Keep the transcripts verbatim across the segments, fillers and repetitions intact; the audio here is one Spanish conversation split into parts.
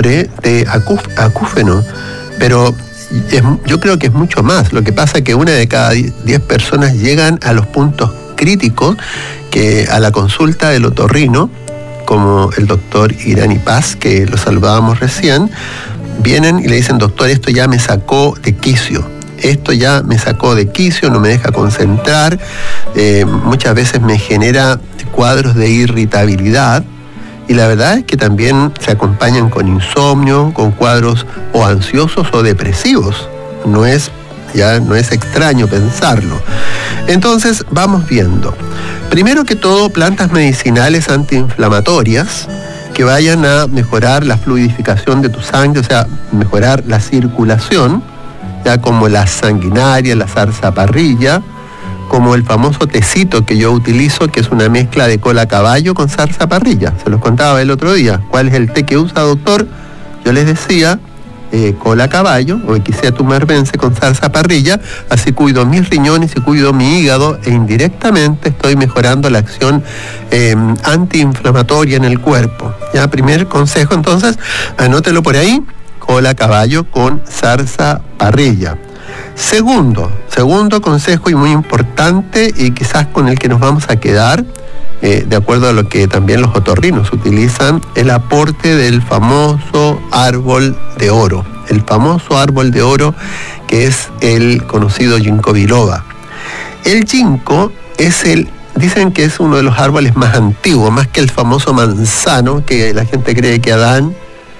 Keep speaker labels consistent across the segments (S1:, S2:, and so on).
S1: nombre de acuf- acúfeno, pero es, yo creo que es mucho más. Lo que pasa es que una de cada diez personas llegan a los puntos críticos que a la consulta del otorrino, como el doctor Irani Paz, que lo saludábamos recién, vienen y le dicen: doctor, esto ya me sacó de quicio. Esto ya me sacó de quicio, no me deja concentrar, eh, muchas veces me genera cuadros de irritabilidad, y la verdad es que también se acompañan con insomnio, con cuadros o ansiosos o depresivos. No es, ya no es extraño pensarlo. Entonces vamos viendo. Primero que todo, plantas medicinales antiinflamatorias que vayan a mejorar la fluidificación de tu sangre, o sea, mejorar la circulación, ya como la sanguinaria, la zarzaparrilla, como el famoso tecito que yo utilizo, que es una mezcla de cola caballo con zarzaparrilla. Se los contaba el otro día. ¿Cuál es el té que usa, doctor? Yo les decía, eh, cola caballo o Equisea tumerbense con zarzaparrilla, así cuido mis riñones y cuido mi hígado, e indirectamente estoy mejorando la acción eh, antiinflamatoria en el cuerpo. Ya, primer consejo, entonces, anótelo por ahí: cola caballo con zarzaparrilla. Segundo, segundo consejo, y muy importante, y quizás con el que nos vamos a quedar, eh, de acuerdo a lo que también los otorrinos utilizan, el aporte del famoso árbol de oro. El famoso árbol de oro, que es el conocido ginkgo biloba. El ginkgo es el, dicen que es uno de los árboles más antiguos, más que el famoso manzano, que la gente cree que Adán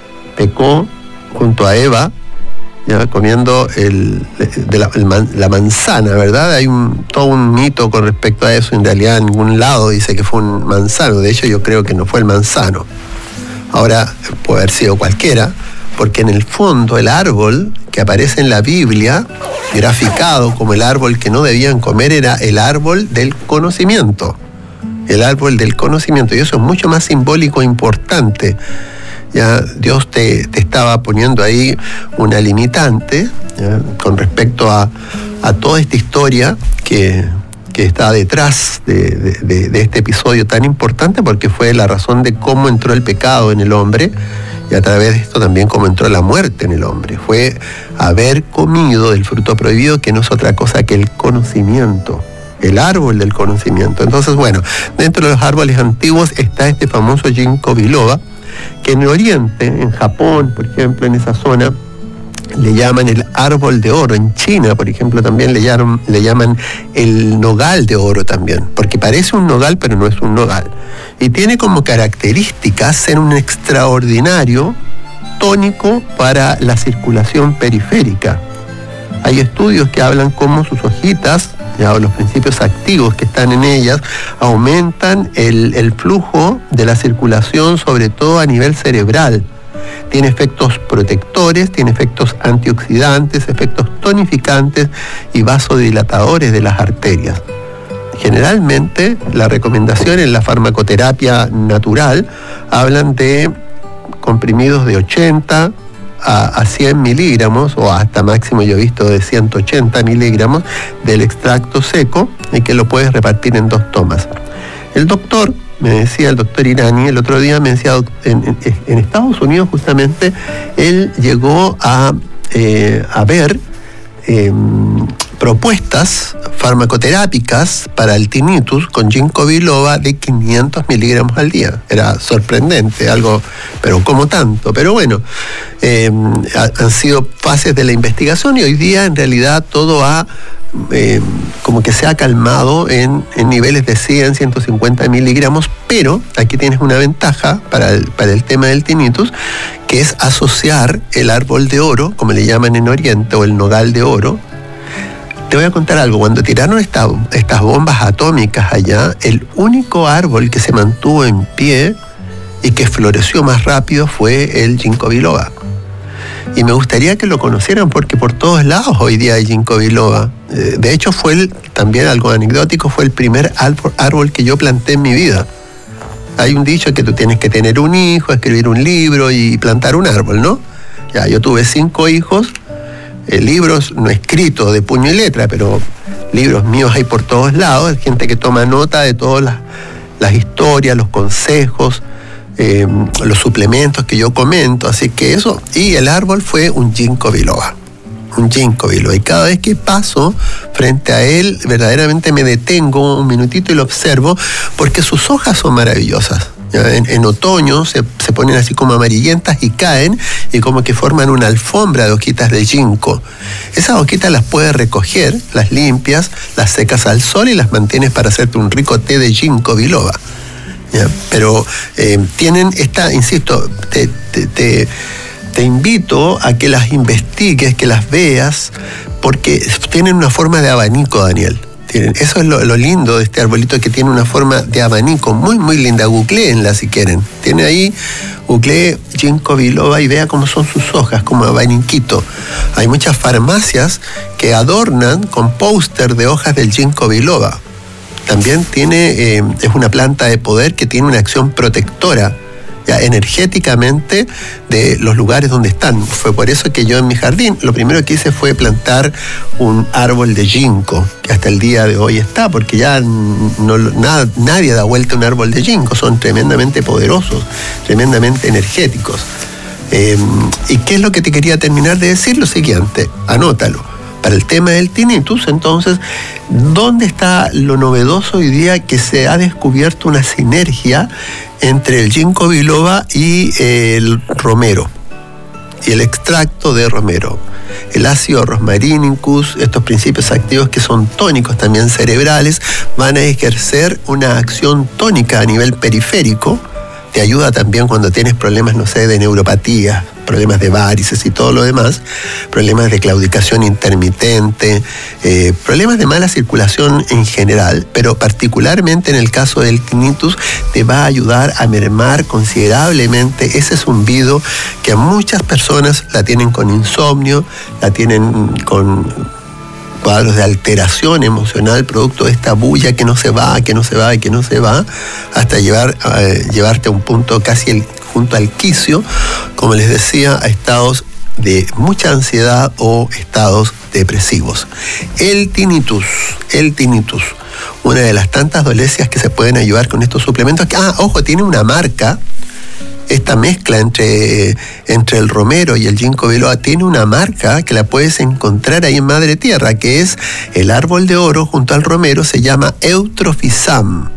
S1: pecó junto a Eva, ya comiendo el, de la, el man, la manzana, ¿verdad? Hay un, todo un mito con respecto a eso. En realidad, en ningún lado dice que fue un manzano. De hecho, yo creo que no fue el manzano. Ahora, puede haber sido cualquiera, porque en el fondo el árbol que aparece en la Biblia, graficado como el árbol que no debían comer, era el árbol del conocimiento. El árbol del conocimiento. Y eso es mucho más simbólico e importante. Ya Dios te, te estaba poniendo ahí una limitante, ¿ya?, con respecto a, a toda esta historia que, que está detrás de, de, de, de este episodio tan importante, porque fue la razón de cómo entró el pecado en el hombre, y a través de esto también cómo entró la muerte en el hombre. Fue haber comido del fruto prohibido, que no es otra cosa que el conocimiento, el árbol del conocimiento. Entonces, bueno, dentro de los árboles antiguos está este famoso ginkgo biloba, que en Oriente, en Japón, por ejemplo, en esa zona, le llaman el árbol de oro. En China, por ejemplo, también le llaman, le llaman el nogal de oro también, porque parece un nogal, pero no es un nogal. Y tiene como característica ser un extraordinario tónico para la circulación periférica. Hay estudios que hablan cómo sus hojitas, ya, o los principios activos que están en ellas, aumentan el, el flujo de la circulación, sobre todo a nivel cerebral. Tiene efectos protectores, tiene efectos antioxidantes, efectos tonificantes y vasodilatadores de las arterias. Generalmente, la recomendación en la farmacoterapia natural hablan de comprimidos de ochenta a cien miligramos, o hasta máximo yo he visto de ciento ochenta miligramos del extracto seco, y que lo puedes repartir en dos tomas. El doctor, me decía el doctor Irani, el otro día me decía, en, en, en Estados Unidos justamente, él llegó a, eh, a ver eh, propuestas farmacoterápicas para el tinnitus con ginkgo biloba de quinientos miligramos al día. Era sorprendente, algo, pero ¿cómo tanto? Pero bueno, eh, han sido fases de la investigación, y hoy día en realidad todo ha, eh, como que se ha calmado en, en niveles de cien, ciento cincuenta miligramos, pero aquí tienes una ventaja para el, para el tema del tinnitus, que es asociar el árbol de oro, como le llaman en Oriente, o el nogal de oro. Te voy a contar algo. Cuando tiraron esta, estas bombas atómicas allá, el único árbol que se mantuvo en pie y que floreció más rápido fue el ginkgo biloba. Y me gustaría que lo conocieran, porque por todos lados hoy día hay ginkgo biloba. De hecho, fue el, también algo anecdótico, fue el primer árbol, árbol que yo planté en mi vida. Hay un dicho que tú tienes que tener un hijo, escribir un libro y plantar un árbol, ¿no? Ya, yo tuve cinco hijos. Eh, libros no escritos de puño y letra, pero libros míos hay por todos lados, hay gente que toma nota de todas las, las historias, los consejos, eh, los suplementos que yo comento, así que eso, y el árbol fue un ginkgo biloba. Un ginkgo biloba, y cada vez que paso frente a él, verdaderamente me detengo un minutito y lo observo, porque sus hojas son maravillosas. En, en otoño se, se ponen así como amarillentas y caen, y como que forman una alfombra de hojitas de ginkgo. Esas hojitas las puedes recoger, las limpias, las secas al sol y las mantienes para hacerte un rico té de ginkgo biloba. ¿Ya? Pero eh, tienen esta, insisto, te, te, te Te invito a que las investigues, que las veas, porque tienen una forma de abanico, Daniel. Tienen, eso es lo, lo lindo de este arbolito, que tiene una forma de abanico muy, muy linda. Googleenla si quieren. Tiene ahí, googlee ginkgo biloba y vea cómo son sus hojas, como abaniquito. Hay muchas farmacias que adornan con póster de hojas del ginkgo biloba. También tiene, eh, es una planta de poder que tiene una acción protectora, ya, energéticamente, de los lugares donde están. Fue por eso que yo en mi jardín lo primero que hice fue plantar un árbol de ginkgo, que hasta el día de hoy está, porque ya no, nada, nadie da vuelta un árbol de ginkgo. Son tremendamente poderosos, tremendamente energéticos. Eh, ¿Y qué es lo que te quería terminar de decir? Lo siguiente, anótalo. Para el tema del tinnitus, entonces, ¿dónde está lo novedoso hoy día? Que se ha descubierto una sinergia entre el ginkgo biloba y el romero, y el extracto de romero. El ácido rosmarinicus, estos principios activos que son tónicos también cerebrales, van a ejercer una acción tónica a nivel periférico. Te ayuda también cuando tienes problemas, no sé, de neuropatía, problemas de varices y todo lo demás, problemas de claudicación intermitente, eh, problemas de mala circulación en general, pero particularmente en el caso del tinnitus te va a ayudar a mermar considerablemente ese zumbido que a muchas personas la tienen con insomnio, la tienen con cuadros de alteración emocional producto de esta bulla que no se va, que no se va y que no se va, hasta llevar, eh, llevarte a un punto casi el, junto al quicio, como les decía, a estados de mucha ansiedad o estados depresivos. El tinnitus, el tinnitus, una de las tantas dolencias que se pueden ayudar con estos suplementos, que, ah, ojo, tiene una marca. Esta mezcla entre, entre el romero y el ginkgo biloba tiene una marca que la puedes encontrar ahí en Madre Tierra, que es el árbol de oro junto al romero, se llama Eutrophizam.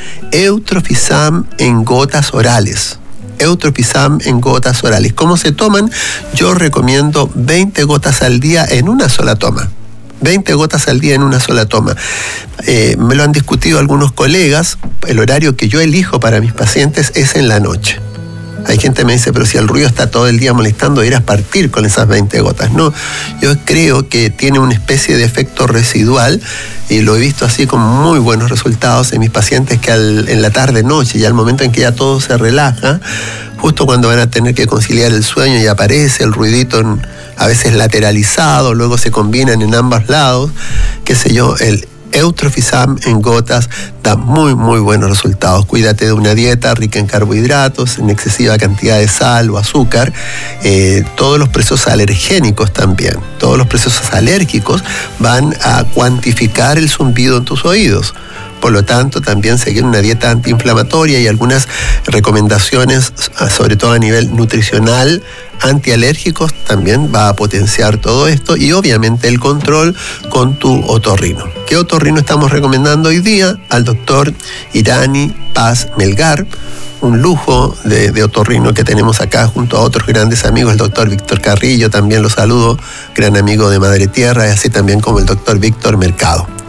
S1: Eutrophizam en gotas orales. Eutrophizam en gotas orales. ¿Cómo se toman? Yo recomiendo veinte gotas al día en una sola toma. veinte gotas al día en una sola toma. Eh, me lo han discutido algunos colegas. El horario que yo elijo para mis pacientes es en la noche. Hay gente que me dice, pero si el ruido está todo el día molestando, irás a partir con esas veinte gotas. No, yo creo que tiene una especie de efecto residual, y lo he visto así con muy buenos resultados en mis pacientes, que al, en la tarde-noche, ya al momento en que ya todo se relaja, justo cuando van a tener que conciliar el sueño y aparece el ruidito en, a veces lateralizado, luego se combinan en ambos lados, qué sé yo, el Eutrophizam en gotas da muy muy buenos resultados. Cuídate de una dieta rica en carbohidratos, en excesiva cantidad de sal o azúcar, eh, todos los procesos alergénicos también, todos los procesos alérgicos van a cuantificar el zumbido en tus oídos. Por lo tanto, también seguir una dieta antiinflamatoria y algunas recomendaciones, sobre todo a nivel nutricional, antialérgicos, también va a potenciar todo esto, y obviamente el control con tu otorrino. ¿Qué otorrino estamos recomendando hoy día? Al doctor Irani Paz Melgar, un lujo de, de otorrino que tenemos acá junto a otros grandes amigos, el doctor Víctor Carrillo, también lo saludo, gran amigo de Madre Tierra, y así también como el doctor Víctor Mercado.